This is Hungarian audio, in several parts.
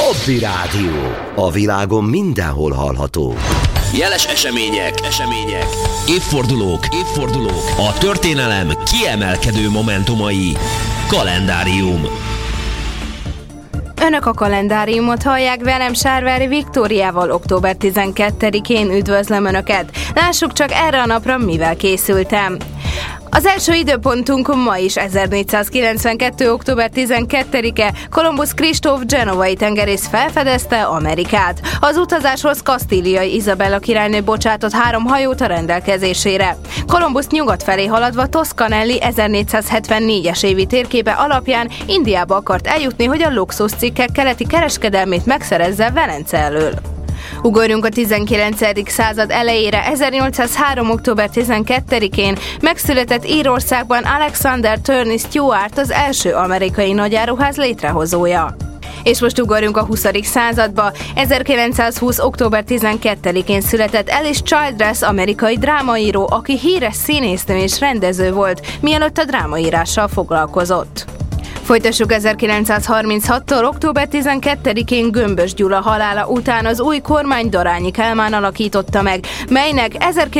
Hobby Rádió. A világon mindenhol hallható. Jeles események, évfordulók, a történelem kiemelkedő momentumai. Kalendárium. Önök a kalendáriumot hallják, velem Sárvári Viktóriával. Október 12-én üdvözlöm Önöket. Lássuk csak erre a napra, mivel készültem. Az első időpontunk ma is 1492. október 12-e. Kolumbusz Kristóf genovai tengerész felfedezte Amerikát. Az utazáshoz kasztíliai Izabella királynő bocsátott 3 hajót a rendelkezésére. Kolumbusz nyugat felé haladva Toscanelli 1474-es évi térképe alapján Indiába akart eljutni, hogy a luxuscikkek keleti kereskedelmét megszerezze Velence elől. Ugorjunk a 19. század elejére. 1803. október 12-én megszületett Írországban Alexander Turney Stuart, az első amerikai nagyáruház létrehozója. És most ugorjunk a 20. századba. 1920. október 12-én született Alice Childress, amerikai drámaíró, aki híres színésznő és rendező volt, mielőtt a drámaírással foglalkozott. Folytassuk 1936-tól. október 12-én Gömbös Gyula halála után az új kormány Darányi Kálmán alakította meg, melynek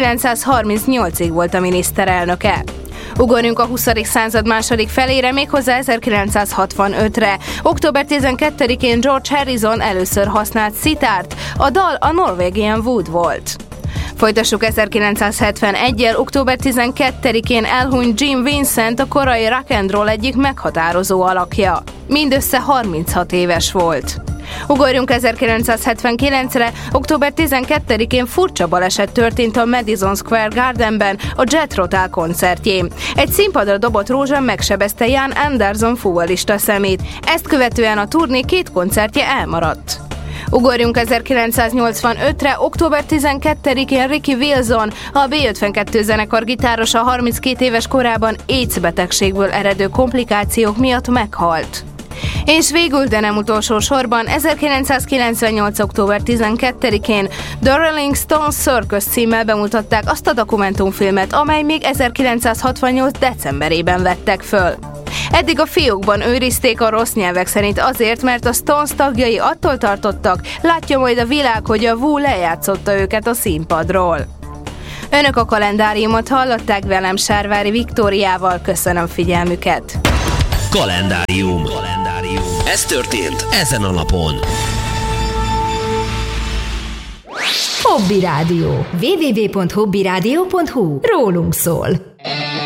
1938-ig volt a miniszterelnöke. Ugorjunk a 20. század második felére, méghozzá 1965-re. Október 12-én George Harrison először használt szitárt, a dal a Norwegian Wood volt. Folytassuk 1971-el. Október 12-én elhunyt Jim Vincent, a korai rock and roll egyik meghatározó alakja. Mindössze 36 éves volt. Ugorjunk 1979-re. Október 12-én furcsa baleset történt a Madison Square Gardenben a Jethro Tull koncertjén. Egy színpadra dobott rózsa megsebezte Ian Anderson fuvolista szemét. Ezt követően a turné 2 koncertje elmaradt. Ugorjunk 1985-re. Október 12-én Ricky Wilson, a B-52 zenekar gitárosa 32 éves korában AIDS betegségből eredő komplikációk miatt meghalt. És végül, de nem utolsó sorban, 1998. október 12-én The Rolling Stones Circus címmel bemutatták azt a dokumentumfilmet, amely még 1968. decemberében vettek föl. Eddig a fiókban őrizték a rossz nyelvek szerint azért, mert a Stones tagjai attól tartottak, látja majd a világ, hogy a Who lejátszotta őket a színpadról. Önök a kalendáriumot hallották, velem Sárvári Viktóriával. Köszönöm figyelmüket. Kalendárium. Ez történt ezen a napon. Hobby Rádió. www.hobbyradio.hu. Rólunk szól.